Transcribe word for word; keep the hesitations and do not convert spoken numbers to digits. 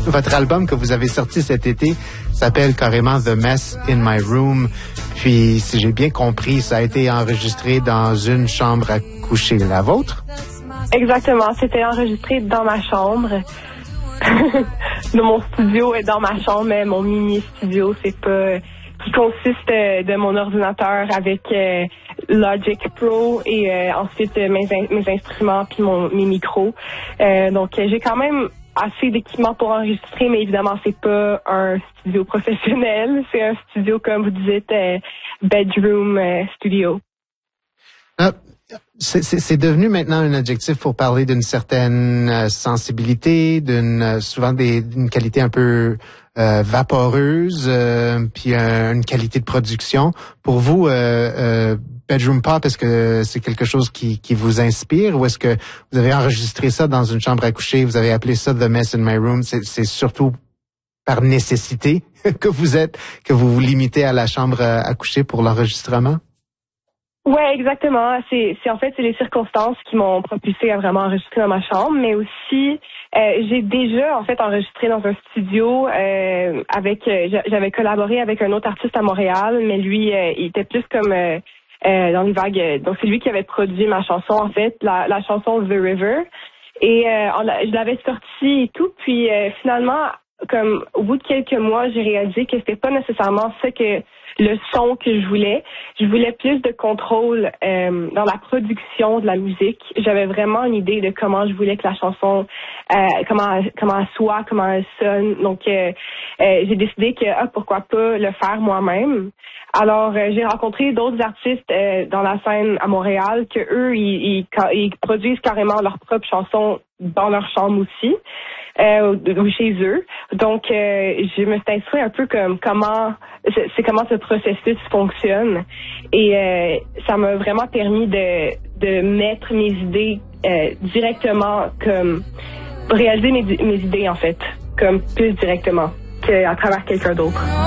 Votre album que vous avez sorti cet été s'appelle carrément The Mess in My Room. Puis, si j'ai bien compris, ça a été enregistré dans une chambre à coucher. La vôtre? Exactement. C'était enregistré dans ma chambre. Mon studio est dans ma chambre, mais mon mini-studio, c'est pas... qui consiste de mon ordinateur avec euh, Logic Pro et euh, ensuite euh, mes, in- mes instruments puis mon mes micros. Euh, donc euh, j'ai quand même assez d'équipements pour enregistrer, mais évidemment c'est pas un studio professionnel, c'est un studio comme vous dites euh, bedroom euh, studio. Ah, c'est, c'est, c'est devenu maintenant un adjectif pour parler d'une certaine euh, sensibilité, d'une euh, souvent des, d'une qualité un peu euh, vaporeuse, euh, puis euh, une qualité de production. Pour vous, euh, euh, Bedroom Pop, est-ce que c'est quelque chose qui, qui vous inspire ou est-ce que vous avez enregistré ça dans une chambre à coucher, vous avez appelé ça The Mess in My Room? C'est, c'est surtout par nécessité que vous êtes, que vous vous limitez à la chambre à coucher pour l'enregistrement? Ouais, exactement. C'est, c'est en fait c'est les circonstances qui m'ont propulsé à vraiment enregistrer dans ma chambre, mais aussi euh, j'ai déjà en fait enregistré dans un studio euh, avec euh, j'avais collaboré avec un autre artiste à Montréal, mais lui euh, il était plus comme euh, euh, dans les vagues. Donc c'est lui qui avait produit ma chanson en fait, la, la chanson The River, et euh, on a, je l'avais sortie et tout, puis euh, finalement comme au bout de quelques mois j'ai réalisé que c'était pas nécessairement ça que le son que je voulais. Je voulais plus de contrôle euh, dans la production de la musique. J'avais vraiment une idée de comment je voulais que la chanson, euh, comment comment elle soit, comment elle sonne. Donc, euh, euh, j'ai décidé que ah, pourquoi pas le faire moi-même. Alors, euh, j'ai rencontré d'autres artistes euh, dans la scène à Montréal que eux, ils, ils, ils produisent carrément leurs propres chansons dans leur chambre aussi. Euh, ou chez eux. Donc, euh, je me suis instruit un peu comme comment c'est comment ce processus fonctionne, et euh, ça m'a vraiment permis de de mettre mes idées euh, directement, comme réaliser mes mes idées en fait, comme plus directement qu'à travers quelqu'un d'autre.